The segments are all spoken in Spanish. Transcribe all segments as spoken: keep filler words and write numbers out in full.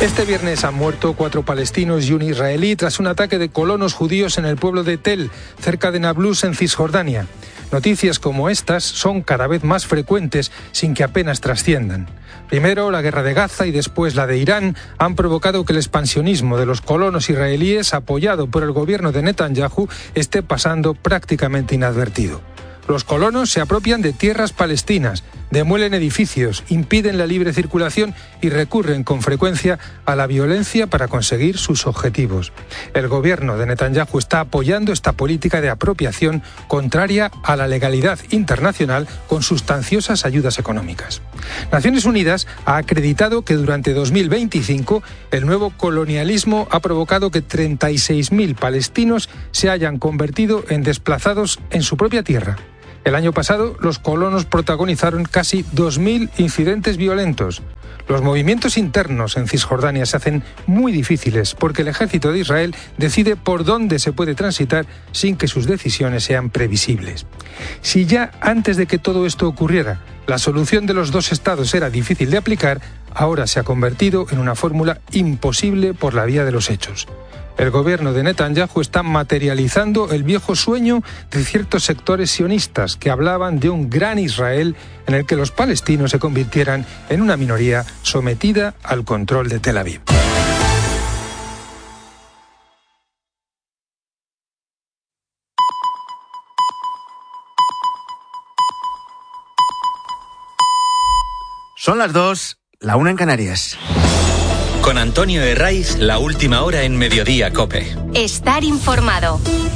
Este viernes han muerto cuatro palestinos y un israelí tras un ataque de colonos judíos en el pueblo de Tel, cerca de Nablus, en Cisjordania. Noticias como estas son cada vez más frecuentes sin que apenas trasciendan. Primero la guerra de Gaza y después la de Irán han provocado que el expansionismo de los colonos israelíes, apoyado por el gobierno de Netanyahu, esté pasando prácticamente inadvertido. Los colonos se apropian de tierras palestinas, demuelen edificios, impiden la libre circulación y recurren con frecuencia a la violencia para conseguir sus objetivos. El gobierno de Netanyahu está apoyando esta política de apropiación contraria a la legalidad internacional con sustanciosas ayudas económicas. Naciones Unidas ha acreditado que durante dos mil veinticinco el nuevo colonialismo ha provocado que treinta y seis mil palestinos se hayan convertido en desplazados en su propia tierra. El año pasado, los colonos protagonizaron casi dos mil incidentes violentos. Los movimientos internos en Cisjordania se hacen muy difíciles porque el ejército de Israel decide por dónde se puede transitar sin que sus decisiones sean previsibles. Si ya antes de que todo esto ocurriera, la solución de los dos estados era difícil de aplicar, ahora se ha convertido en una fórmula imposible por la vía de los hechos. El gobierno de Netanyahu está materializando el viejo sueño de ciertos sectores sionistas que hablaban de un gran Israel en el que los palestinos se convirtieran en una minoría sometida al control de Tel Aviv. Son las dos, la una en Canarias. Con Antonio Herraiz, la última hora en Mediodía COPE. Estar informado.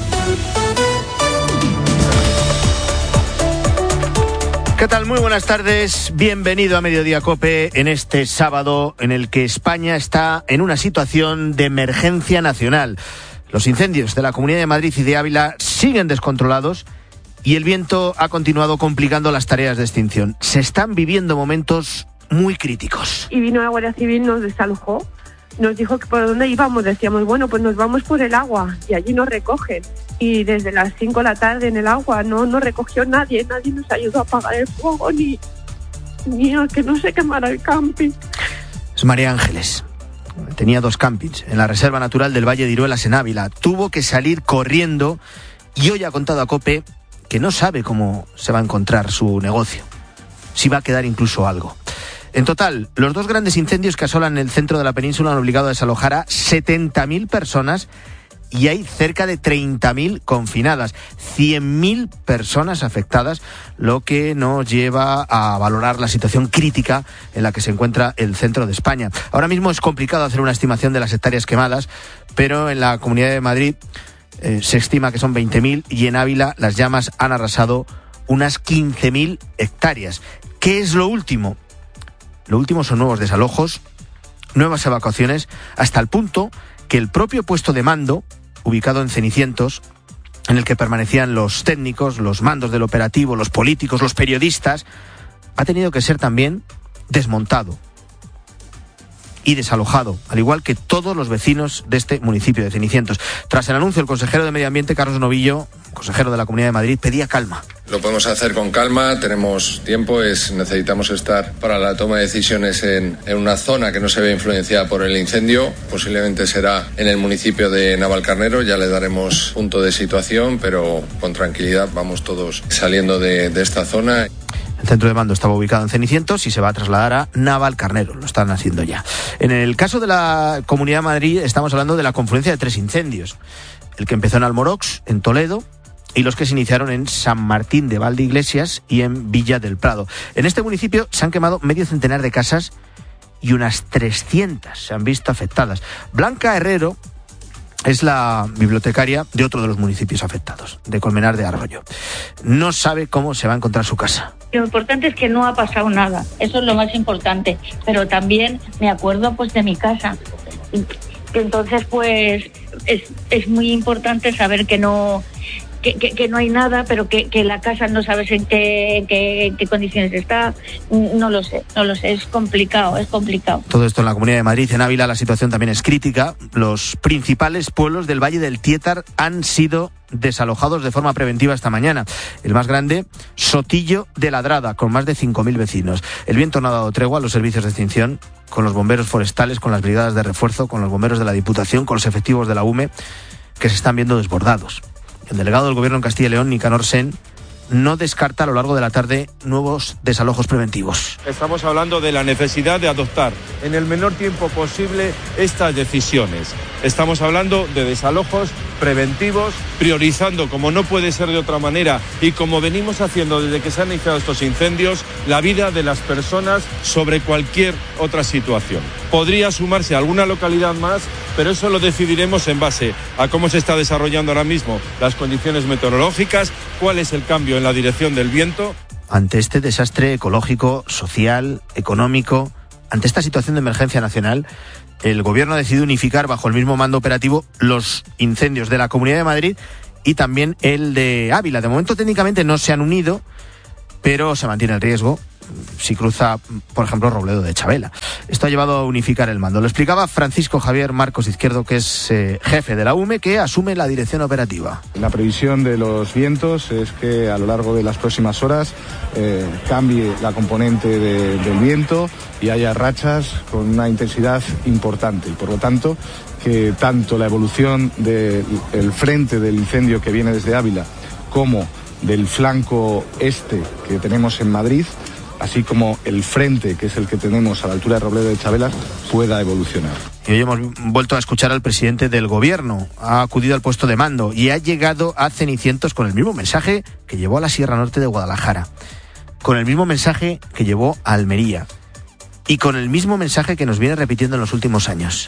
¿Qué tal? Muy buenas tardes. Bienvenido a Mediodía COPE en este sábado en el que España está en una situación de emergencia nacional. Los incendios de la Comunidad de Madrid y de Ávila siguen descontrolados y el viento ha continuado complicando las tareas de extinción. Se están viviendo momentos muy críticos. Y vino la Guardia Civil, nos desalojó, nos dijo que por dónde íbamos, decíamos, bueno, pues nos vamos por el agua, y allí nos recogen. Y desde las cinco de la tarde en el agua no nos recogió nadie, nadie nos ayudó a apagar el fuego, ni, ni a que no se quemara el camping. Es María Ángeles. Tenía dos campings en la Reserva Natural del Valle de Iruelas, en Ávila. Tuvo que salir corriendo y hoy ha contado a COPE que no sabe cómo se va a encontrar su negocio, si va a quedar incluso algo. En total, los dos grandes incendios que asolan el centro de la península han obligado a desalojar a setenta mil personas y hay cerca de treinta mil confinadas, cien mil personas afectadas, lo que nos lleva a valorar la situación crítica en la que se encuentra el centro de España. Ahora mismo es complicado hacer una estimación de las hectáreas quemadas, pero en la Comunidad de Madrid eh, se estima que son veinte mil y en Ávila las llamas han arrasado unas quince mil hectáreas. ¿Qué es lo último? Lo último son nuevos desalojos, nuevas evacuaciones, hasta el punto que el propio puesto de mando, ubicado en Cenicientos, en el que permanecían los técnicos, los mandos del operativo, los políticos, los periodistas, ha tenido que ser también desmontado y desalojado, al igual que todos los vecinos de este municipio de Cenicientos. Tras el anuncio, el consejero de Medio Ambiente, Carlos Novillo, consejero de la Comunidad de Madrid, pedía calma. Lo podemos hacer con calma, tenemos tiempo, es necesitamos estar para la toma de decisiones en, en una zona que no se ve influenciada por el incendio. Posiblemente será en el municipio de Navalcarnero, ya le daremos punto de situación, pero con tranquilidad vamos todos saliendo de, de esta zona. El centro de mando estaba ubicado en Cenicientos y se va a trasladar a Navalcarnero, lo están haciendo ya. En el caso de la Comunidad de Madrid estamos hablando de la confluencia de tres incendios. El que empezó en Almorox, en Toledo, y los que se iniciaron en San Martín de Valdeiglesias y en Villa del Prado. En este municipio se han quemado medio centenar de casas y unas trescientas se han visto afectadas. Blanca Herrero es la bibliotecaria de otro de los municipios afectados, de Colmenar de Arroyo. No sabe cómo se va a encontrar su casa. Lo importante es que no ha pasado nada, eso es lo más importante, pero también me acuerdo pues de mi casa. Entonces pues es, es muy importante saber que no... que, que, que no hay nada, pero que, que la casa no sabes en qué, en qué, en qué condiciones está. No lo sé, no lo sé, es complicado, es complicado. Todo esto en la Comunidad de Madrid. En Ávila la situación también es crítica. Los principales pueblos del Valle del Tietar han sido desalojados de forma preventiva esta mañana. El más grande, Sotillo de Ladrada, con más de cinco mil vecinos. El viento no ha dado tregua a los servicios de extinción, con los bomberos forestales, con las brigadas de refuerzo, con los bomberos de la Diputación, con los efectivos de la U M E, que se están viendo desbordados. El delegado del Gobierno en Castilla y León, Nicanor Sen, no descarta a lo largo de la tarde nuevos desalojos preventivos. Estamos hablando de la necesidad de adoptar en el menor tiempo posible estas decisiones. Estamos hablando de desalojos preventivos, priorizando, como no puede ser de otra manera, y como venimos haciendo desde que se han iniciado estos incendios, la vida de las personas sobre cualquier otra situación. Podría sumarse a alguna localidad más, pero eso lo decidiremos en base a cómo se está desarrollando ahora mismo las condiciones meteorológicas, cuál es el cambio en la dirección del viento. Ante este desastre ecológico, social, económico, ante esta situación de emergencia nacional, el Gobierno ha decidido unificar bajo el mismo mando operativo los incendios de la Comunidad de Madrid y también el de Ávila. De momento técnicamente no se han unido, pero se mantiene el riesgo si cruza, por ejemplo, Robledo de Chavela. Esto ha llevado a unificar el mando. Lo explicaba Francisco Javier Marcos Izquierdo, que es eh, jefe de la U M E, que asume la dirección operativa. La previsión de los vientos es que a lo largo de las próximas horas eh, cambie la componente de, del viento y haya rachas con una intensidad importante y, por lo tanto, que tanto la evolución del frente del incendio que viene desde Ávila como del flanco este que tenemos en Madrid, así como el frente, que es el que tenemos a la altura de Robledo de Chavelas, pueda evolucionar. Y hoy hemos vuelto a escuchar al presidente del Gobierno. Ha acudido al puesto de mando y ha llegado a Cenicientos con el mismo mensaje que llevó a la Sierra Norte de Guadalajara, con el mismo mensaje que llevó a Almería y con el mismo mensaje que nos viene repitiendo en los últimos años.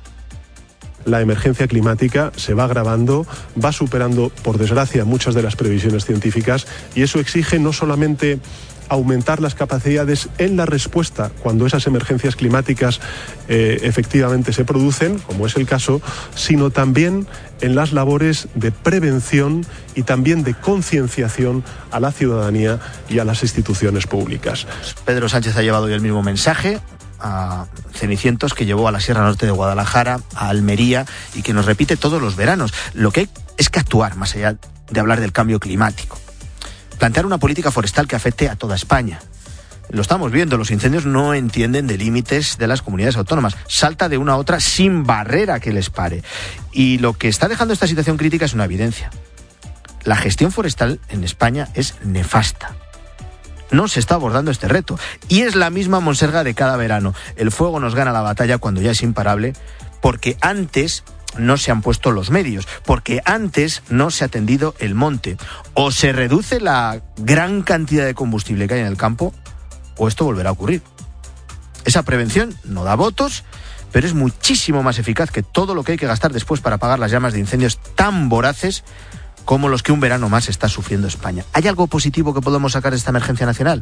La emergencia climática se va agravando, va superando, por desgracia, muchas de las previsiones científicas, y eso exige no solamente aumentar las capacidades en la respuesta cuando esas emergencias climáticas eh, efectivamente se producen, como es el caso, sino también en las labores de prevención y también de concienciación a la ciudadanía y a las instituciones públicas. Pedro Sánchez ha llevado hoy el mismo mensaje a Cenicientos que llevó a la Sierra Norte de Guadalajara, a Almería, y que nos repite todos los veranos. Lo que hay es que actuar, más allá de hablar del cambio climático. Plantear una política forestal que afecte a toda España. Lo estamos viendo, los incendios no entienden de límites de las comunidades autónomas. Salta de una a otra sin barrera que les pare. Y lo que está dejando esta situación crítica es una evidencia. La gestión forestal en España es nefasta. No se está abordando este reto. Y es la misma monserga de cada verano. El fuego nos gana la batalla cuando ya es imparable, porque antes no se han puesto los medios, porque antes no se ha atendido el monte. O se reduce la gran cantidad de combustible que hay en el campo, o esto volverá a ocurrir. Esa prevención no da votos, pero es muchísimo más eficaz que todo lo que hay que gastar después para apagar las llamas de incendios tan voraces como los que un verano más está sufriendo España. ¿Hay algo positivo que podemos sacar de esta emergencia nacional?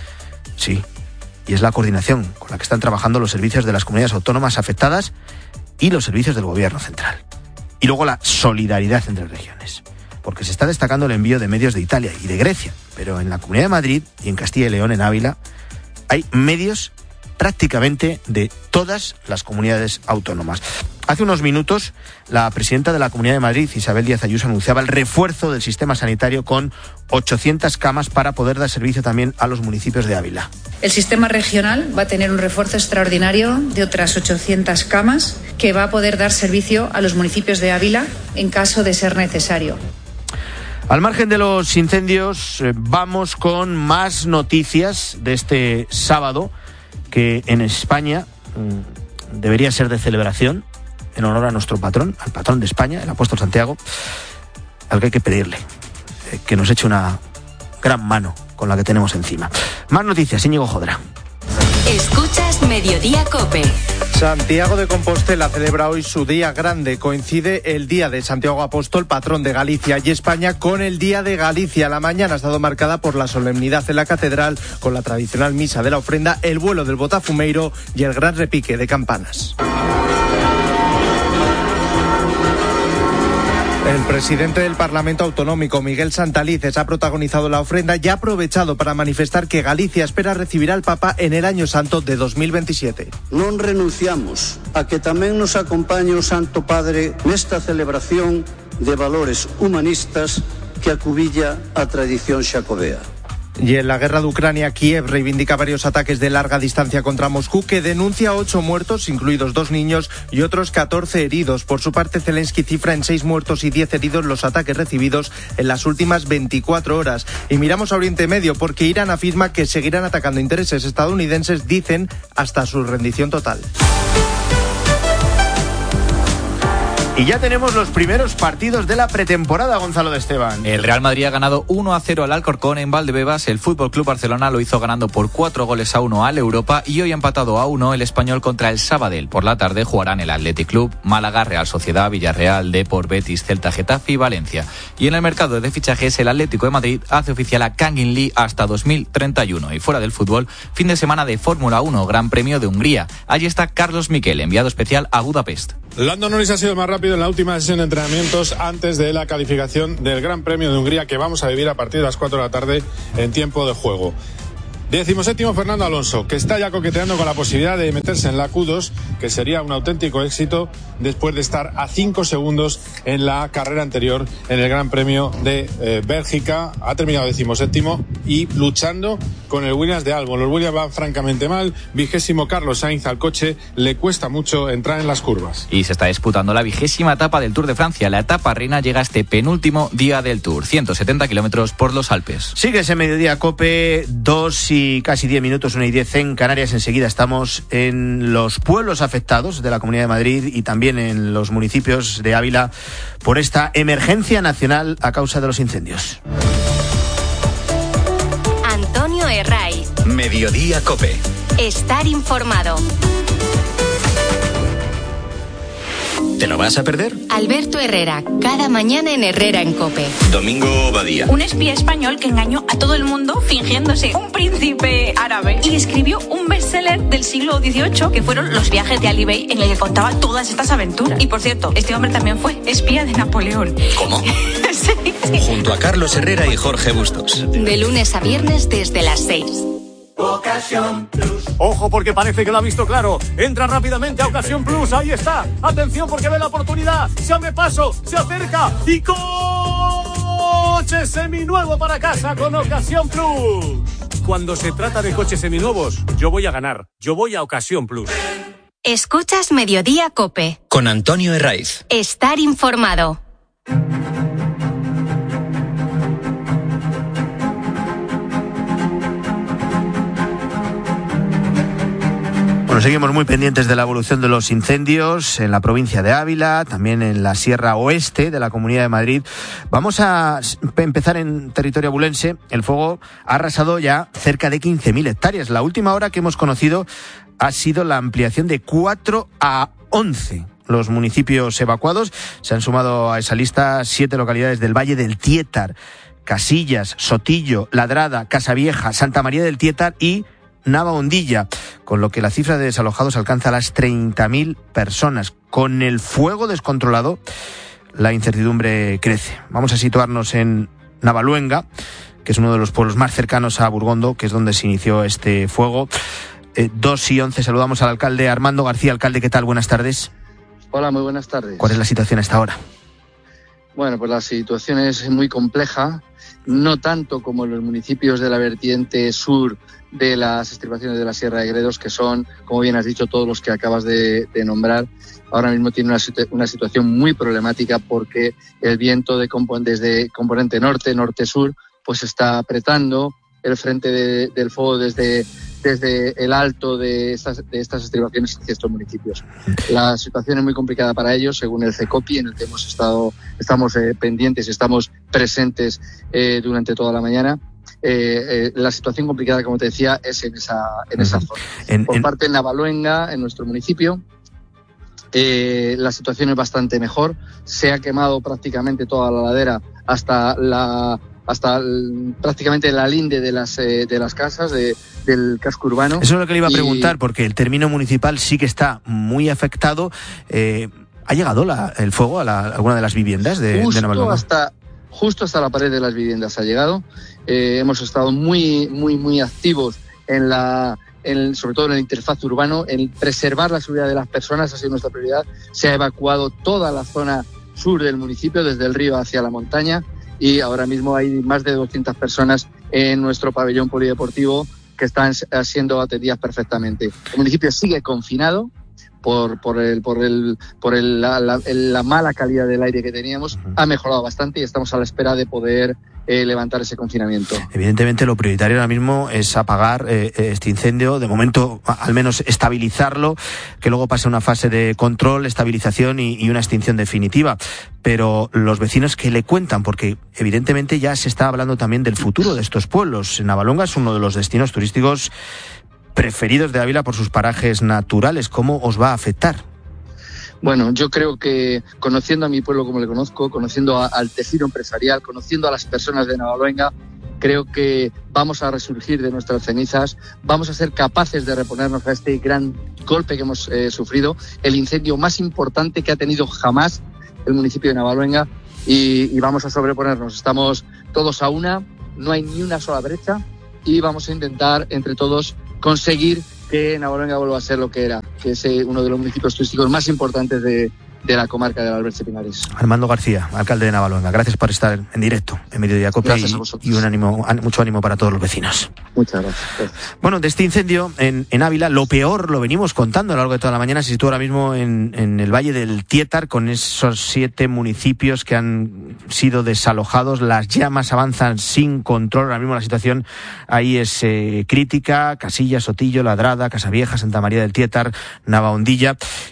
Sí, y es la coordinación con la que están trabajando los servicios de las comunidades autónomas afectadas y los servicios del Gobierno central. Y luego la solidaridad entre regiones, porque se está destacando el envío de medios de Italia y de Grecia, pero en la Comunidad de Madrid y en Castilla y León, en Ávila, hay medios prácticamente de todas las comunidades autónomas. Hace unos minutos, la presidenta de la Comunidad de Madrid, Isabel Díaz Ayuso, anunciaba el refuerzo del sistema sanitario con ochocientas camas para poder dar servicio también a los municipios de Ávila. El sistema regional va a tener un refuerzo extraordinario de otras ochocientas camas que va a poder dar servicio a los municipios de Ávila en caso de ser necesario. Al margen de los incendios, vamos con más noticias de este sábado, que en España mmm, debería ser de celebración en honor a nuestro patrón, al patrón de España, el apóstol Santiago, al que hay que pedirle eh, que nos eche una gran mano con la que tenemos encima. Más noticias, Íñigo Jodra. Escuchas Mediodía COPE. Santiago de Compostela celebra hoy su día grande. Coincide el día de Santiago Apóstol, patrón de Galicia y España, con el Día de Galicia. La mañana ha estado marcada por la solemnidad en la catedral, con la tradicional misa de la ofrenda, el vuelo del botafumeiro y el gran repique de campanas. El presidente del Parlamento Autonómico, Miguel Santalices, ha protagonizado la ofrenda y ha aprovechado para manifestar que Galicia espera recibir al Papa en el Año Santo de dos mil veintisiete. Non renunciamos a que tamén nos acompañe o Santo Padre nesta celebración de valores humanistas que acubilla a tradición xacobea. Y en la guerra de Ucrania, Kiev reivindica varios ataques de larga distancia contra Moscú, que denuncia ocho muertos, incluidos dos niños, y otros catorce heridos. Por su parte, Zelensky cifra en seis muertos y diez heridos los ataques recibidos en las últimas veinticuatro horas. Y miramos a Oriente Medio, porque Irán afirma que seguirán atacando intereses estadounidenses, dicen, hasta su rendición total. Y ya tenemos los primeros partidos de la pretemporada, Gonzalo de Esteban. El Real Madrid ha ganado uno a cero al Alcorcón en Valdebebas. El F C Barcelona lo hizo ganando por cuatro goles a uno al Europa. Y hoy ha empatado a uno el Español contra el Sabadell. Por la tarde jugarán el Athletic Club, Málaga, Real Sociedad, Villarreal, Depor, Betis, Celta, Getafe y Valencia. Y en el mercado de fichajes, el Atlético de Madrid hace oficial a Kangin Lee hasta dos mil treinta y uno. Y fuera del fútbol, fin de semana de Fórmula uno, Gran Premio de Hungría. Allí está Carlos Miquel, enviado especial a Budapest. Lando Norris ha sido más rápido en la última sesión de entrenamientos antes de la calificación del Gran Premio de Hungría, que vamos a vivir a partir de las cuatro de la tarde en tiempo de juego. Decimoséptimo Fernando Alonso, que está ya coqueteando con la posibilidad de meterse en la Q dos, que sería un auténtico éxito después de estar a cinco segundos en la carrera anterior en el Gran Premio de eh, Bélgica. Ha terminado decimoséptimo y luchando con el Williams de Albon. Los Williams van francamente mal. Vigésimo Carlos Sainz al coche, le cuesta mucho entrar en las curvas. Y se está disputando la vigésima etapa del Tour de Francia. La etapa reina llega a este penúltimo día del Tour, ciento setenta kilómetros por los Alpes. Sigue ese Mediodía Cope, dos y casi diez minutos, una y diez en Canarias. Enseguida estamos en los pueblos afectados de la Comunidad de Madrid y también en los municipios de Ávila por esta emergencia nacional a causa de los incendios. Antonio Herraiz. Mediodía Cope. Estar informado. ¿Te lo vas a perder? Alberto Herrera, cada mañana en Herrera en Cope. Domingo Badía. Un espía español que engañó a todo el mundo fingiéndose un príncipe árabe y escribió un bestseller del siglo dieciocho que fueron Los viajes de Ali Bey, en el que contaba todas estas aventuras. Y por cierto, este hombre también fue espía de Napoleón. ¿Cómo? Sí, sí. Junto a Carlos Herrera y Jorge Bustos. De lunes a viernes desde las seis. Ocasión Plus. Ojo, porque parece que lo ha visto claro. Entra rápidamente a Ocasión Plus. Ahí está. Atención, porque ve la oportunidad. Se abre paso, se acerca y coche seminuevo para casa con Ocasión Plus. Cuando se trata de coches seminuevos, yo voy a ganar. Yo voy a Ocasión Plus. Escuchas Mediodía Cope. Con Antonio Herraiz. Estar informado. Bueno, seguimos muy pendientes de la evolución de los incendios en la provincia de Ávila, también en la Sierra Oeste de la Comunidad de Madrid. Vamos a empezar en territorio abulense. El fuego ha arrasado ya cerca de quince mil hectáreas. La última hora que hemos conocido ha sido la ampliación de cuatro a once. Los municipios evacuados. Se han sumado a esa lista siete localidades del Valle del Tietar: Casillas, Sotillo, Ladrada, Casavieja, Santa María del Tietar y Navahondilla, con lo que la cifra de desalojados alcanza las treinta mil personas. Con el fuego descontrolado, la incertidumbre crece. Vamos a situarnos en Navaluenga, que es uno de los pueblos más cercanos a Burgondo, que es donde se inició este fuego. Eh, dos y once, saludamos al alcalde Armando García. Alcalde, ¿qué tal? Buenas tardes. Hola, muy buenas tardes. ¿Cuál es la situación hasta ahora? Bueno, pues la situación es muy compleja, no tanto como en los municipios de la vertiente sur de las estribaciones de la Sierra de Gredos, que son, como bien has dicho, todos los que acabas de, de nombrar. Ahora mismo tiene una, una situación muy problemática porque el viento de compon- desde componente norte, norte-sur, pues está apretando el frente de, del fuego desde, desde el alto de estas, de estas estribaciones hacia estos municipios. La situación es muy complicada para ellos, según el CECOPI, en el que hemos estado, estamos eh, pendientes y estamos presentes eh, durante toda la mañana. Eh, eh, la situación complicada, como te decía, es en esa, en esa zona. En, Por en... parte de Navaluenga, en nuestro municipio, eh, la situación es bastante mejor. Se ha quemado prácticamente toda la ladera hasta la hasta el, prácticamente la linde de las eh, de las casas de, del casco urbano. Eso es lo que le iba a y... preguntar, porque el término municipal sí que está muy afectado. Eh, ¿Ha llegado la, el fuego a, la, a alguna de las viviendas de, justo de Navalonga? Hasta, justo hasta la pared de las viviendas ha llegado. Eh, hemos estado muy, muy, muy activos en la... En, sobre todo en el interfaz urbano, en preservar la seguridad de las personas, ha sido nuestra prioridad. Se ha evacuado toda la zona sur del municipio, desde el río hacia la montaña, y ahora mismo hay más de doscientas personas en nuestro pabellón polideportivo que están siendo atendidas perfectamente. El municipio sigue confinado por, por, el, por, el, por el, la, la, la mala calidad del aire que teníamos. Ha mejorado bastante y estamos a la espera de poder Eh, levantar ese confinamiento. Evidentemente lo prioritario ahora mismo es apagar eh, este incendio, de momento al menos estabilizarlo, que luego pase una fase de control, estabilización y, y una extinción definitiva. Pero los vecinos, ¿qué le cuentan? Porque evidentemente ya se está hablando también del futuro de estos pueblos. Navalonga es uno de los destinos turísticos preferidos de Ávila por sus parajes naturales. ¿Cómo os va a afectar? Bueno, yo creo que conociendo a mi pueblo como le conozco, conociendo a, al tejido empresarial, conociendo a las personas de Navalonga, creo que vamos a resurgir de nuestras cenizas, vamos a ser capaces de reponernos a este gran golpe que hemos eh, sufrido, el incendio más importante que ha tenido jamás el municipio de Navalonga, y, y vamos a sobreponernos. Estamos todos a una, no hay ni una sola brecha, y vamos a intentar entre todos conseguir que Navalonga vuelva a ser lo que era, que es uno de los municipios turísticos más importantes de, de la comarca del Alberche Pinares. Armando García, alcalde de Navalonga, gracias por estar en directo en Mediodía Cope y, y un ánimo, mucho ánimo para todos los vecinos. Muchas gracias. Bueno, de este incendio en, en Ávila, lo peor lo venimos contando a lo largo de toda la mañana. Se sitúa ahora mismo en, en el Valle del Tietar, con esos siete municipios que han sido desalojados. Las llamas avanzan sin control. Ahora mismo la situación ahí es eh, crítica. Casillas, Sotillo, Ladrada, Casavieja, Santa María del Tietar, Navahondilla.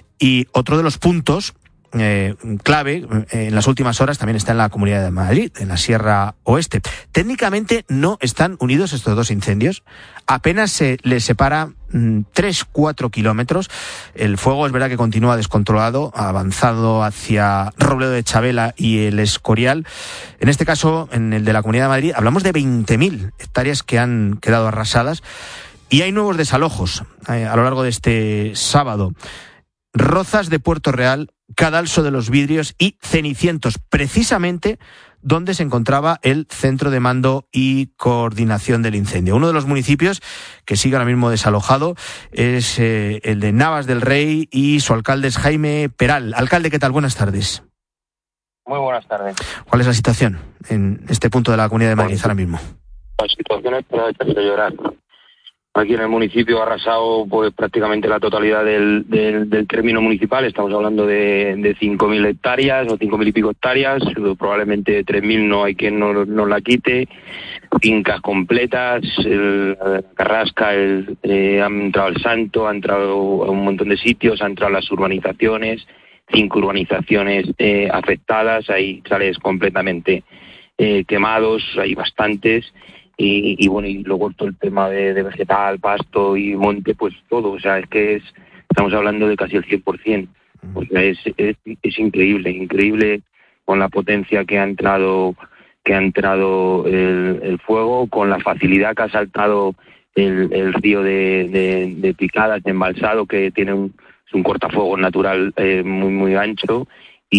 Y otro de los puntos eh, clave eh, en las últimas horas también está en la Comunidad de Madrid, en la Sierra Oeste. Técnicamente no están unidos estos dos incendios. Apenas se les separa tres a cuatro kilómetros. El fuego es verdad que continúa descontrolado, avanzado hacia Robledo de Chabela y el Escorial. En este caso, en el de la Comunidad de Madrid, hablamos de veinte mil hectáreas que han quedado arrasadas. Y hay nuevos desalojos eh, a lo largo de este sábado. Rozas de Puerto Real, Cadalso de los Vidrios y Cenicientos, precisamente donde se encontraba el centro de mando y coordinación del incendio. Uno de los municipios que sigue ahora mismo desalojado es eh, el de Navas del Rey, y su alcalde es Jaime Peral. Alcalde, ¿qué tal? Buenas tardes. Muy buenas tardes. ¿Cuál es la situación en este punto de la Comunidad de Madrid ahora mismo? La situación es para echarse a llorar. Aquí en el municipio ha arrasado pues prácticamente la totalidad del, del, del término municipal. Estamos hablando de, de cinco mil hectáreas o cinco mil y pico hectáreas. Probablemente tres mil no hay quien nos no la quite. Fincas completas, el, la Carrasca, el, eh, han entrado al Santo, han entrado a un montón de sitios, han entrado las urbanizaciones, cinco urbanizaciones eh, afectadas. Hay chales completamente eh, quemados, hay bastantes. Y, y bueno, y luego todo el tema de, de vegetal, pasto y monte, pues todo, o sea, es que es, estamos hablando de casi el cien por ciento, o sea, es, es, es increíble, increíble con la potencia que ha entrado, que ha entrado el, el fuego, con la facilidad que ha saltado el, el río de, de, de Picadas, de Embalsado, que tiene un, es un cortafuegos natural eh, muy, muy ancho,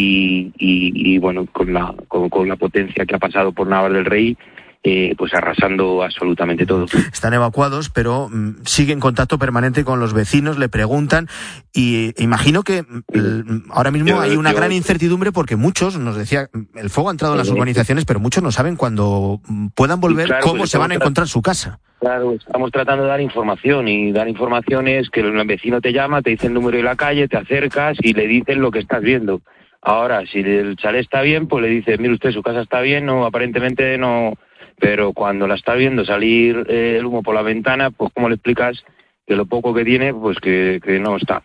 y, y, y bueno, con la, con, con la potencia que ha pasado por Navas del Rey, Eh, pues arrasando absolutamente todo. Están evacuados, pero mm, siguen en contacto permanente con los vecinos, le preguntan, y eh, imagino que mm, ahora mismo yo, hay una yo, gran incertidumbre, porque muchos, nos decía, el fuego ha entrado en las urbanizaciones, pero muchos no saben cuando puedan volver, claro, cómo se van a encontrar su casa. Claro, estamos tratando de dar información, y dar información es que el vecino te llama, te dice el número de la calle, te acercas y le dicen lo que estás viendo. Ahora, si el chalet está bien, pues le dices, mire usted, su casa está bien, no, aparentemente no. Pero cuando la está viendo salir eh, el humo por la ventana, pues ¿cómo le explicas que lo poco que tiene, pues que, que no está?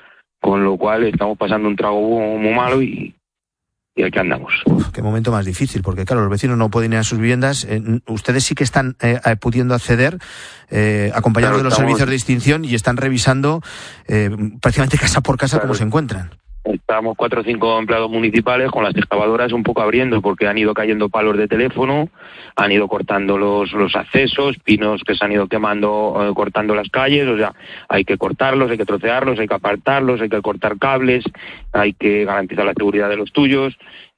Con lo cual estamos pasando un trago muy malo y, y aquí andamos. Uf, qué momento más difícil, porque claro, los vecinos no pueden ir a sus viviendas. Eh, ustedes sí que están eh, pudiendo acceder, eh, acompañados claro, de los estamos... servicios de extinción, y están revisando eh, prácticamente casa por casa claro. cómo se encuentran. Estábamos cuatro o cinco empleados municipales con las excavadoras un poco abriendo, porque han ido cayendo palos de teléfono, han ido cortando los, los accesos, pinos que se han ido quemando, eh, cortando las calles. O sea, hay que cortarlos, hay que trocearlos, hay que apartarlos, hay que cortar cables, hay que garantizar la seguridad de los tuyos,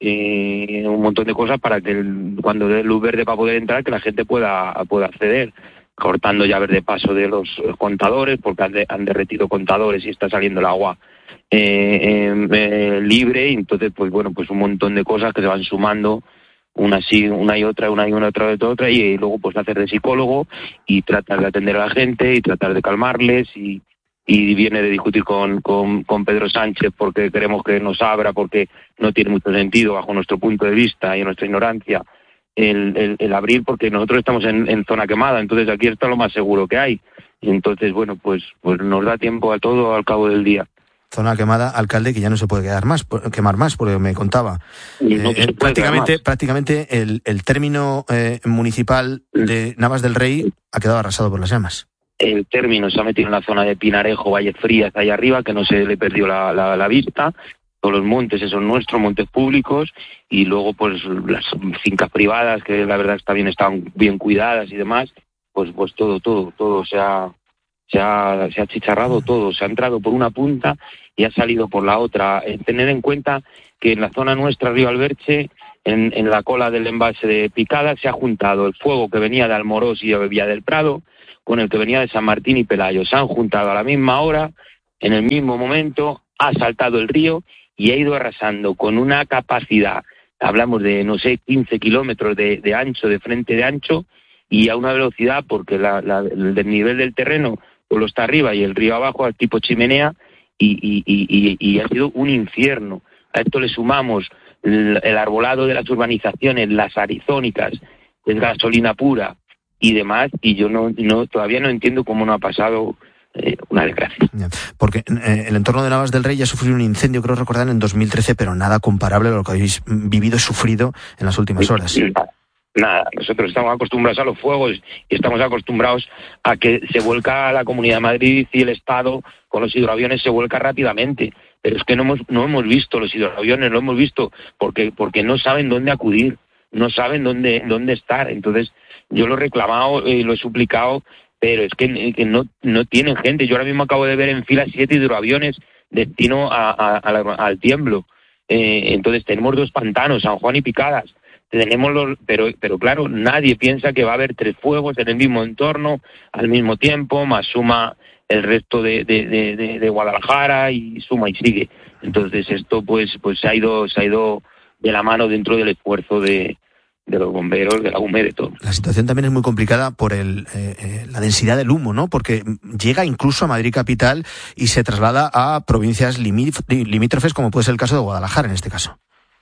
y un montón de cosas para que el, cuando dé luz verde para poder entrar, que la gente pueda, pueda acceder. Cortando llaves de paso de los contadores, porque han, de, han derretido contadores y está saliendo el agua eh, eh, eh, libre. Y entonces, pues bueno, pues un montón de cosas que se van sumando, una sí, una y otra, una y una otra y otra, y, y luego pues hacer de psicólogo y tratar de atender a la gente y tratar de calmarles, y, y viene de discutir con, con, con Pedro Sánchez porque queremos que nos abra, porque no tiene mucho sentido bajo nuestro punto de vista y nuestra ignorancia El, el, el abrir, porque nosotros estamos en, en zona quemada, entonces aquí está lo más seguro que hay. Y entonces, bueno, pues pues nos da tiempo a todo al cabo del día. Zona quemada, alcalde, que ya no se puede quedar más, quemar más, porque me contaba. No eh, prácticamente prácticamente el, el término eh, municipal de Navas del Rey ha quedado arrasado por las llamas. El término se ha metido en la zona de Pinarejo, Valles Frías, allá arriba, que no se le perdió la, la, la vista. Todos los montes, esos nuestros montes públicos, y luego pues las fincas privadas, que la verdad también están bien cuidadas y demás, pues pues todo, todo, todo se ha, se ha, se ha chicharrado todo, se ha entrado por una punta y ha salido por la otra. Eh, tener en cuenta que en la zona nuestra, Río Alberche, en, en la cola del embalse de Picada, se ha juntado el fuego que venía de Almorós y de Villa del Prado con el que venía de San Martín y Pelayo. Se han juntado a la misma hora, en el mismo momento, ha saltado el río y ha ido arrasando con una capacidad, hablamos de, no sé, quince kilómetros de, de ancho, de frente de ancho, y a una velocidad, porque la, la, el desnivel del terreno solo está arriba y el río abajo al tipo chimenea, y, y, y, y, y ha sido un infierno. A esto le sumamos el, el arbolado de las urbanizaciones, las arizónicas, es gasolina pura y demás, y yo no, no todavía no entiendo cómo no ha pasado Eh, una desgracia. Porque eh, el entorno de Navas del Rey ya sufrió un incendio, creo recordar, en dos mil trece, pero nada comparable a lo que habéis vivido y sufrido en las últimas horas. Nada, nada. Nosotros estamos acostumbrados a los fuegos y estamos acostumbrados a que se vuelca la Comunidad de Madrid y el Estado con los hidroaviones, se vuelca rápidamente. Pero es que no hemos, no hemos visto los hidroaviones, no hemos visto porque, porque no saben dónde acudir, no saben dónde, dónde estar. Entonces, yo lo he reclamado y lo he suplicado, pero es que, que no, no tienen gente. Yo ahora mismo acabo de ver en fila siete hidroaviones destino a, a, a la, al tiemblo. Eh, entonces tenemos dos pantanos, San Juan y Picadas. Tenemos los, pero, pero claro, nadie piensa que va a haber tres fuegos en el mismo entorno, al mismo tiempo, más suma el resto de, de, de, de, de Guadalajara y suma y sigue. Entonces esto pues, pues se ha ido, se ha ido de la mano dentro del esfuerzo de de los bomberos, de la U M E, de todo. La situación también es muy complicada por el, eh, eh, la densidad del humo, ¿no? Porque llega incluso a Madrid capital y se traslada a provincias limítrofes, como puede ser el caso de Guadalajara en este caso.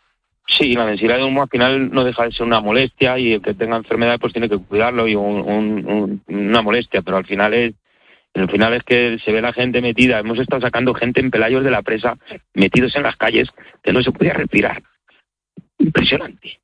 Sí, la densidad de humo al final no deja de ser una molestia, y el que tenga enfermedad pues tiene que cuidarlo, y un, un, un, una molestia, pero al final es al final es que se ve la gente metida. Hemos estado sacando gente en Pelayos de la Presa, metidos en las calles, que no se podía respirar. Impresionante.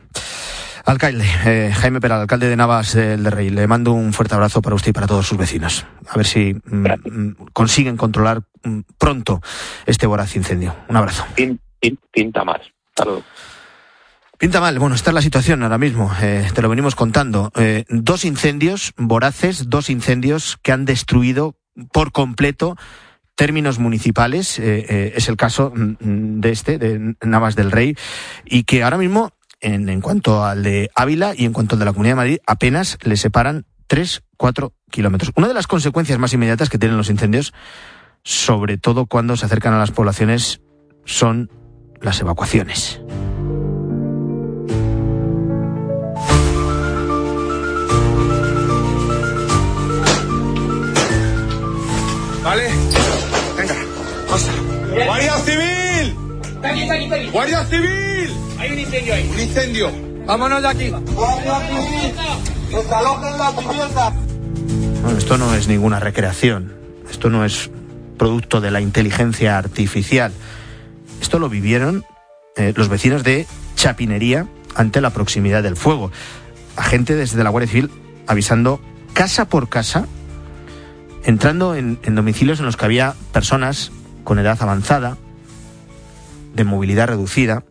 Alcalde, eh, Jaime Peral, alcalde de Navas del Rey, le mando un fuerte abrazo para usted y para todos sus vecinos. A ver si mm, consiguen controlar mm, pronto este voraz incendio. Un abrazo. Pinta, pinta mal. Saludos. Pinta mal. Bueno, esta es la situación ahora mismo. Eh, te lo venimos contando. Eh, dos incendios voraces, dos incendios que han destruido por completo términos municipales. Eh, eh, es el caso mm, de este, de Navas del Rey, y que ahora mismo, En, en cuanto al de Ávila y en cuanto al de la Comunidad de Madrid, apenas le separan tres, cuatro kilómetros. Una de las consecuencias más inmediatas que tienen los incendios, sobre todo cuando se acercan a las poblaciones, son las evacuaciones. ¿Vale? Venga, pasa. ¡Guardia Civil! Está aquí, está aquí, está aquí. ¡Guardia Civil! Hay un incendio ahí. Un incendio. Vámonos de aquí. ¡Guardia Civil! ¡Desalojen la vivienda! Bueno, esto no es ninguna recreación. Esto no es producto de la inteligencia artificial. Esto lo vivieron eh, los vecinos de Chapinería ante la proximidad del fuego. Agente desde la Guardia Civil avisando casa por casa, entrando en, en domicilios en los que había personas con edad avanzada, de movilidad reducida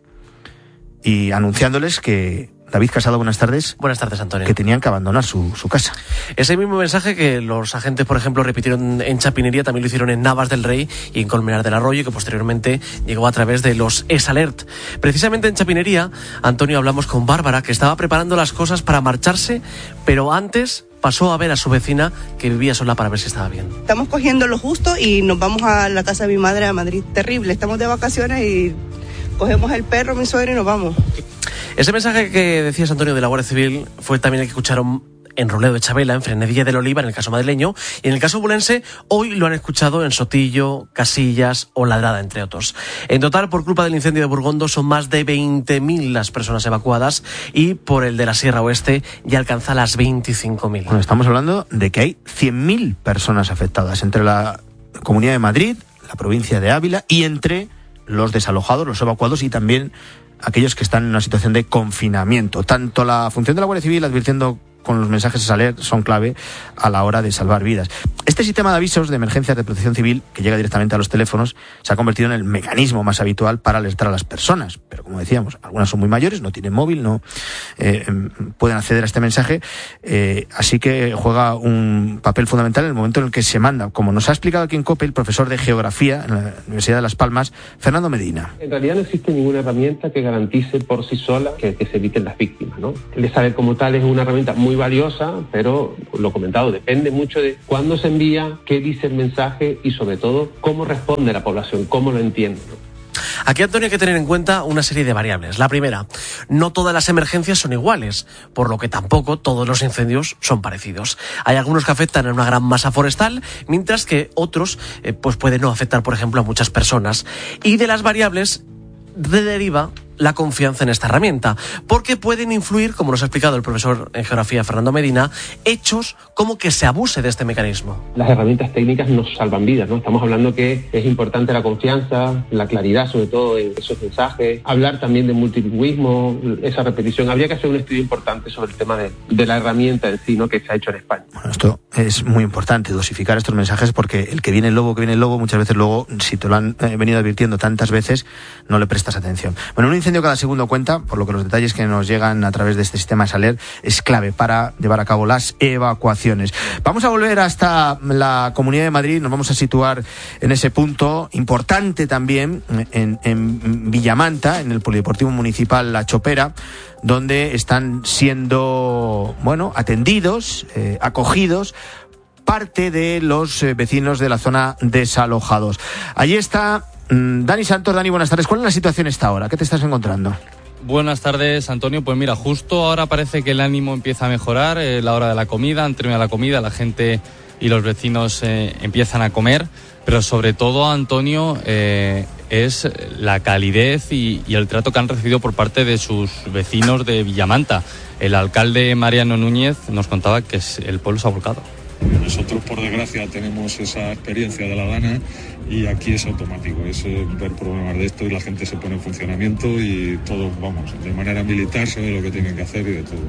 y anunciándoles que, David Casado, buenas tardes. Buenas tardes, Antonio. Que tenían que abandonar su, su casa. Ese mismo mensaje que los agentes, por ejemplo, repitieron en Chapinería, también lo hicieron en Navas del Rey y en Colmenar del Arroyo, que posteriormente llegó a través de los EsAlert. Precisamente en Chapinería, Antonio, hablamos con Bárbara, que estaba preparando las cosas para marcharse, pero antes pasó a ver a su vecina que vivía sola para ver si estaba bien. Estamos cogiendo lo justo y nos vamos a la casa de mi madre a Madrid. Terrible, estamos de vacaciones y cogemos el perro, mi suegra y nos vamos. Ese mensaje que decías, Antonio, de la Guardia Civil fue también el que escucharon en Roledo de Chabela, en Frenadilla del Oliva, en el caso madrileño, y en el caso bulense hoy lo han escuchado en Sotillo, Casillas o Ladrada, entre otros. En total, por culpa del incendio de Burgondo, son más de veinte mil las personas evacuadas y por el de la Sierra Oeste ya alcanza las veinticinco mil. Bueno, estamos hablando de que hay cien mil personas afectadas entre la Comunidad de Madrid, la provincia de Ávila y entre los desalojados, los evacuados y también aquellos que están en una situación de confinamiento. Tanto la función de la Guardia Civil advirtiendo con los mensajes EsAlert son clave a la hora de salvar vidas. Este sistema de avisos de emergencias de protección civil, que llega directamente a los teléfonos, se ha convertido en el mecanismo más habitual para alertar a las personas. Pero como decíamos, algunas son muy mayores, no tienen móvil, no eh, pueden acceder a este mensaje, eh, así que juega un papel fundamental en el momento en el que se manda. Como nos ha explicado aquí en COPE el profesor de Geografía en la Universidad de Las Palmas, Fernando Medina. En realidad no existe ninguna herramienta que garantice por sí sola que, que se eviten las víctimas, ¿no? El EsAlert como tal es una herramienta muy valiosa, pero lo comentado, depende mucho de cuándo se envía, qué dice el mensaje y sobre todo cómo responde la población, cómo lo entiende, ¿no? Aquí, Antonio, hay que tener en cuenta una serie de variables. La primera, no todas las emergencias son iguales, por lo que tampoco todos los incendios son parecidos. Hay algunos que afectan a una gran masa forestal, mientras que otros eh, pues pueden no afectar, por ejemplo, a muchas personas. Y de las variables de deriva la confianza en esta herramienta, porque pueden influir, como nos ha explicado el profesor en Geografía Fernando Medina, hechos como que se abuse de este mecanismo. Las herramientas técnicas nos salvan vidas, ¿no? Estamos hablando que es importante la confianza, la claridad sobre todo en esos mensajes, hablar también de multilingüismo, esa repetición. Habría que hacer un estudio importante sobre el tema de, de la herramienta en sí, ¿no?, que se ha hecho en España. Bueno, esto es muy importante, dosificar estos mensajes, porque el que viene el lobo, que viene el lobo, muchas veces luego, si te lo han eh, venido advirtiendo tantas veces, no le prestas atención. Bueno, un incendio cada segundo cuenta, por lo que los detalles que nos llegan a través de este sistema EsAlert es clave para llevar a cabo las evacuaciones. Vamos a volver hasta la Comunidad de Madrid, nos vamos a situar en ese punto importante también, en, en Villamanta, en el Polideportivo Municipal La Chopera, donde están siendo, bueno, atendidos, eh, acogidos parte de los eh, vecinos de la zona desalojados. Allí está Dani Santos. Dani, buenas tardes. ¿Cuál es la situación esta hora? ¿Qué te estás encontrando? Buenas tardes, Antonio. Pues mira, justo ahora parece que el ánimo empieza a mejorar, eh, la hora de la comida, han terminado la comida, la gente y los vecinos eh, empiezan a comer, pero sobre todo, Antonio, eh, es la calidez y, y el trato que han recibido por parte de sus vecinos de Villamanta. El alcalde Mariano Núñez nos contaba que el pueblo se ha volcado. Nosotros, por desgracia, tenemos esa experiencia de la Dana y aquí es automático, es ver problemas de esto y la gente se pone en funcionamiento y todo, vamos, de manera militar se ve lo que tienen que hacer y de todo.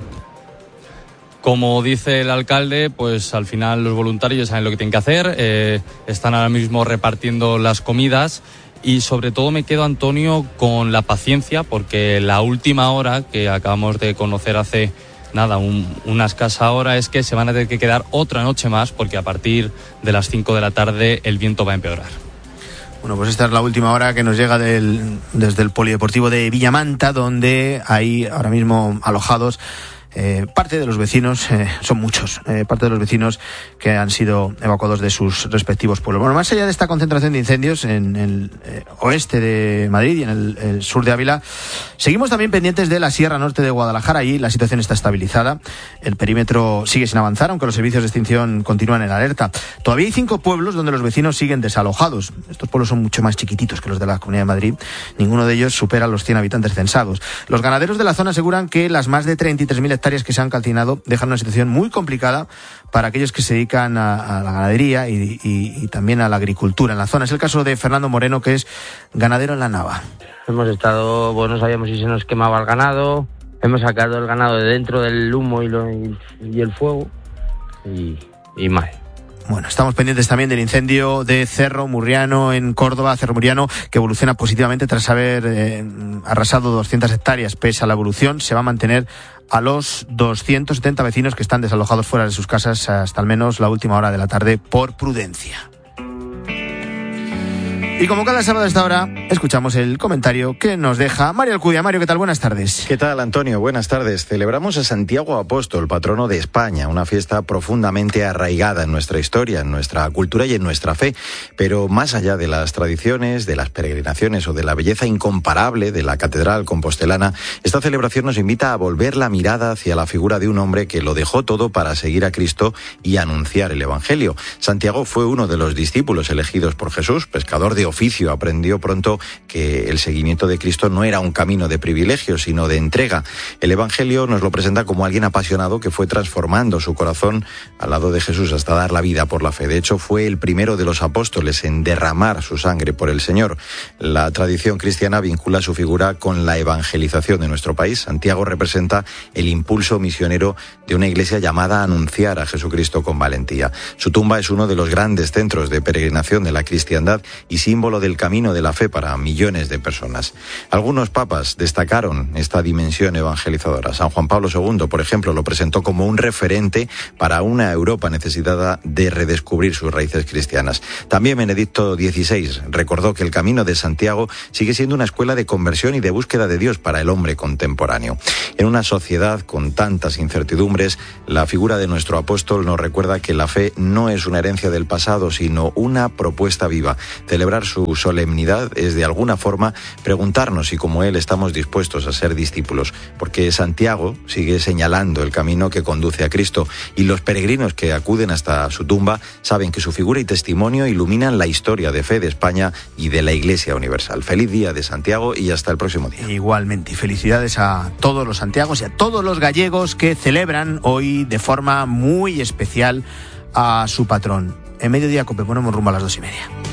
Como dice el alcalde, pues al final los voluntarios saben lo que tienen que hacer, eh, están ahora mismo repartiendo las comidas y sobre todo me quedo, Antonio, con la paciencia, porque la última hora que acabamos de conocer hace nada, un, una escasa hora, es que se van a tener que quedar otra noche más porque a partir de las cinco de la tarde el viento va a empeorar. Bueno, pues esta es la última hora que nos llega del, desde el Polideportivo de Villamanta, donde hay ahora mismo alojados Eh, parte de los vecinos, eh, son muchos, eh, parte de los vecinos que han sido evacuados de sus respectivos pueblos. Bueno, más allá de esta concentración de incendios en el eh, oeste de Madrid y en el, el sur de Ávila, seguimos también pendientes de la Sierra Norte de Guadalajara. Allí la situación está estabilizada, el perímetro sigue sin avanzar, aunque los servicios de extinción continúan en alerta. Todavía hay cinco pueblos donde los vecinos siguen desalojados. Estos pueblos son mucho más chiquititos que los de la Comunidad de Madrid. Ninguno de ellos supera los cien habitantes censados. Los ganaderos de la zona aseguran que las más de treinta y tres mil hectáreas que se han calcinado dejan una situación muy complicada para aquellos que se dedican a, a la ganadería y, y, y también a la agricultura en la zona. Es el caso de Fernando Moreno, que es ganadero en la Nava. Hemos estado, bueno, no sabíamos si se nos quemaba el ganado, hemos sacado el ganado de dentro del humo y, lo, y, y el fuego y, y mal. Bueno, estamos pendientes también del incendio de Cerro Murriano en Córdoba, Cerro Murriano, que evoluciona positivamente tras haber eh, arrasado doscientas hectáreas. Pese a la evolución, se va a mantener a los doscientos setenta vecinos que están desalojados fuera de sus casas hasta al menos la última hora de la tarde por prudencia. Y como cada sábado a esta hora, escuchamos el comentario que nos deja Mario Alcudia. Mario, ¿qué tal? Buenas tardes. ¿Qué tal, Antonio? Buenas tardes. Celebramos a Santiago Apóstol, patrono de España, una fiesta profundamente arraigada en nuestra historia, en nuestra cultura y en nuestra fe. Pero más allá de las tradiciones, de las peregrinaciones o de la belleza incomparable de la catedral compostelana, esta celebración nos invita a volver la mirada hacia la figura de un hombre que lo dejó todo para seguir a Cristo y anunciar el Evangelio. Santiago fue uno de los discípulos elegidos por Jesús, pescador de oficio, aprendió pronto que el seguimiento de Cristo no era un camino de privilegio, sino de entrega. El Evangelio nos lo presenta como alguien apasionado que fue transformando su corazón al lado de Jesús hasta dar la vida por la fe. De hecho, fue el primero de los apóstoles en derramar su sangre por el Señor. La tradición cristiana vincula su figura con la evangelización de nuestro país. Santiago representa el impulso misionero de una iglesia llamada a anunciar a Jesucristo con valentía. Su tumba es uno de los grandes centros de peregrinación de la cristiandad y símbolo del camino de la fe para millones de personas. Algunos papas destacaron esta dimensión evangelizadora. San Juan Pablo segundo, por ejemplo, lo presentó como un referente para una Europa necesitada de redescubrir sus raíces cristianas. También Benedicto dieciséis recordó que el camino de Santiago sigue siendo una escuela de conversión y de búsqueda de Dios para el hombre contemporáneo. En una sociedad con tantas incertidumbres, la figura de nuestro apóstol nos recuerda que la fe no es una herencia del pasado, sino una propuesta viva. Celebrar su solemnidad es de alguna forma preguntarnos si como él estamos dispuestos a ser discípulos, porque Santiago sigue señalando el camino que conduce a Cristo y los peregrinos que acuden hasta su tumba saben que su figura y testimonio iluminan la historia de fe de España y de la Iglesia Universal. Feliz día de Santiago y hasta el próximo día. Igualmente, y felicidades a todos los santiagos y a todos los gallegos que celebran hoy de forma muy especial a su patrón. En Mediodía Cope ponemos rumbo a las dos y media.